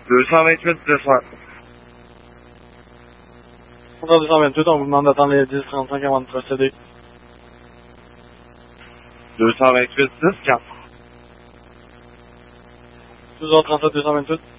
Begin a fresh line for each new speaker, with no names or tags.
228, 200.
228, on vous demande d'attendre les 10-35 avant de procéder.
228, 10, 4.
12h37, 228.